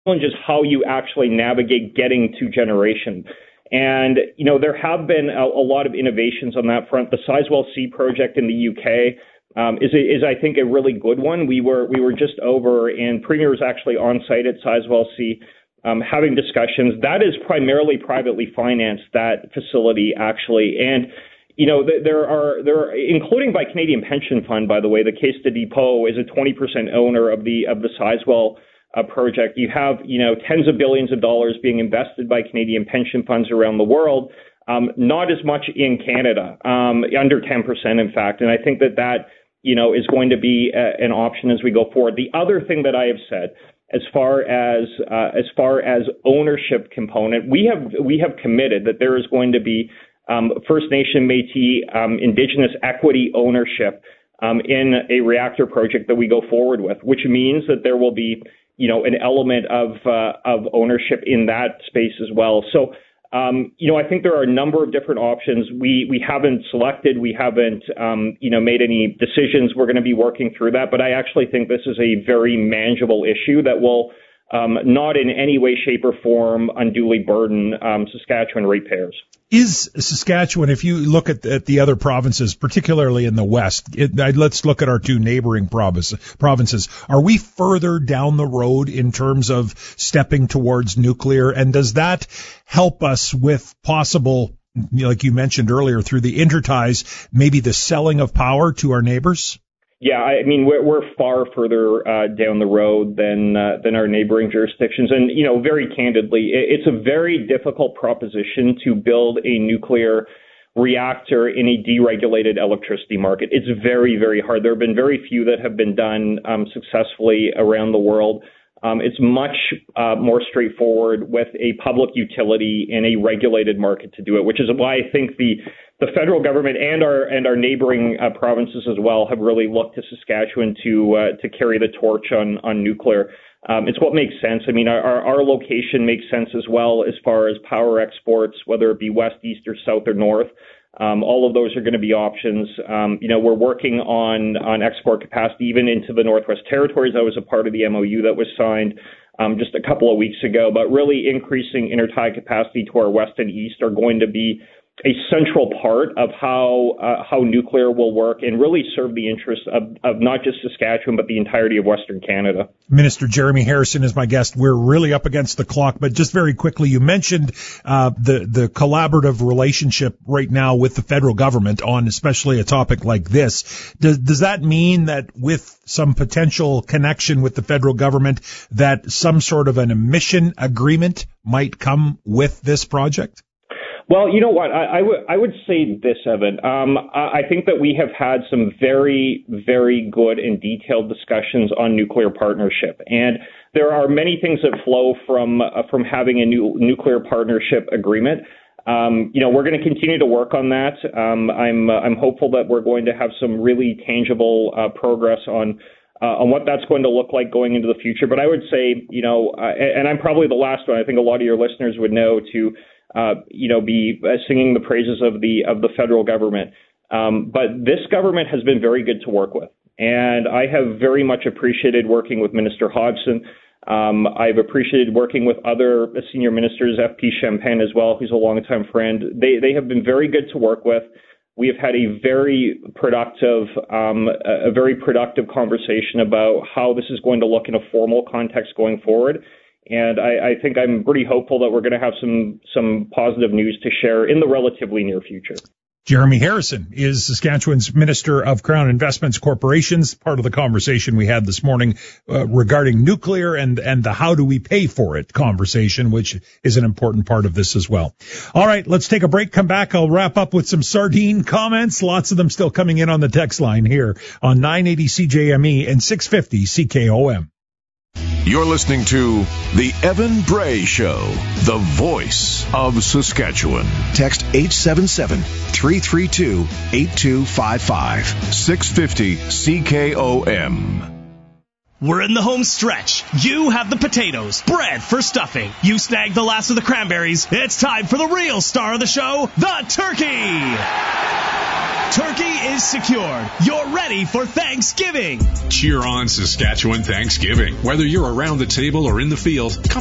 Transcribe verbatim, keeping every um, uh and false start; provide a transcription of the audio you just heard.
challenge is how you actually navigate getting to generation. And, you know, there have been a, a lot of innovations on that front. The Sizewell C project in the U K um, is, is, I think, a really good one. We were we were just over, and Premier was actually on site at Sizewell C um, having discussions. That is primarily privately financed, that facility, actually. And, you know, there are, there are, including by Canadian Pension Fund, by the way, the Caisse de Depot is a twenty percent owner of the of the Sizewell A project. You have, you know, tens of billions of dollars being invested by Canadian pension funds around the world, um, not as much in Canada, um, under ten percent, in fact. And I think that that, you know, is going to be a, an option as we go forward. The other thing that I have said, as far as uh, as far as ownership component, we have we have committed that there is going to be um, First Nation, Métis, um, Indigenous equity ownership um, in a reactor project that we go forward with, which means that there will be, you know, an element of uh, of ownership in that space as well. So, um, you know, I think there are a number of different options. We we haven't selected, we haven't, um, you know, made any decisions. We're going to be working through that. But I actually think this is a very manageable issue that will um, not in any way, shape, or form unduly burden um, Saskatchewan ratepayers. Is Saskatchewan, if you look at, at the other provinces, particularly in the West, it, let's look at our two neighboring province, provinces. Are we further down the road in terms of stepping towards nuclear? And does that help us with possible, like you mentioned earlier, through the interties, maybe the selling of power to our neighbors? Yeah, I mean, we're, we're far further uh, down the road than uh, than our neighboring jurisdictions. And, you know, very candidly, it's a very difficult proposition to build a nuclear reactor in a deregulated electricity market. It's very, very hard. There have been very few that have been done um, successfully around the world. Um, it's much uh, more straightforward with a public utility in a regulated market to do it, which is why I think the the federal government and our and our neighboring uh, provinces as well have really looked to Saskatchewan to uh, to carry the torch on on nuclear. Um, it's what makes sense. I mean, our our location makes sense as well as far as power exports, whether it be west, east, or south, or north. Um, all of those are going to be options. Um, you know, we're working on on export capacity even into the Northwest Territories. That was a part of the M O U that was signed um, just a couple of weeks ago. But really increasing intertie capacity to our west and east are going to be a central part of how uh, how nuclear will work and really serve the interests of, of not just Saskatchewan, but the entirety of Western Canada. Minister Jeremy Harrison is my guest. We're really up against the clock, but just very quickly, you mentioned uh, the, the collaborative relationship right now with the federal government on especially a topic like this. Does, does that mean that with some potential connection with the federal government that some sort of an emission agreement might come with this project? Well, you know what? I, I would I would say this, Evan. Um, I, I think that we have had some very, very good and detailed discussions on nuclear partnership, and there are many things that flow from uh, from having a new nuclear partnership agreement. Um, you know, we're going to continue to work on that. Um, I'm uh, I'm hopeful that we're going to have some really tangible uh, progress on. Uh, on what that's going to look like going into the future. But I would say, you know, uh, and I'm probably the last one. I think a lot of your listeners would know to. Uh, you know, be uh, singing the praises of the of the federal government. Um, but this government has been very good to work with. And I have very much appreciated working with Minister Hodgson. Um, I've appreciated working with other senior ministers, F P Champagne as well, who's a longtime friend. They they have been very good to work with. We have had a very productive, um, a very productive conversation about how this is going to look in a formal context going forward. And I, I think I'm pretty hopeful that we're going to have some some positive news to share in the relatively near future. Jeremy Harrison is Saskatchewan's Minister of Crown Investments Corporations, part of the conversation we had this morning uh, regarding nuclear and, and the how do we pay for it conversation, which is an important part of this as well. All right, let's take a break, come back. I'll wrap up with some sardine comments, lots of them still coming in on the text line here on nine eighty C J M E and six fifty C K O M. You're listening to The Evan Bray Show, the voice of Saskatchewan. Text eight seven seven, three three two, eight two five five. six fifty C K O M. We're in the home stretch. You have the potatoes, bread for stuffing. You snagged the last of the cranberries. It's time for the real star of the show, the turkey. Turkey is secured. You're ready for Thanksgiving. Cheer on Saskatchewan Thanksgiving. Whether you're around the table or in the field, come